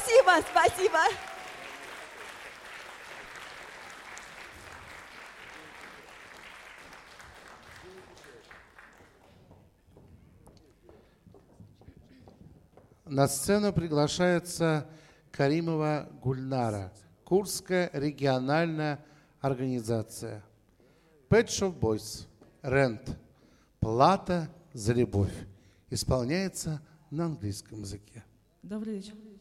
Спасибо, спасибо. На сцену приглашается Каримова Гульнара, Курская региональная организация. Pet Shop Boys, Rent, плата за любовь. Исполняется на английском языке. Добрый вечер.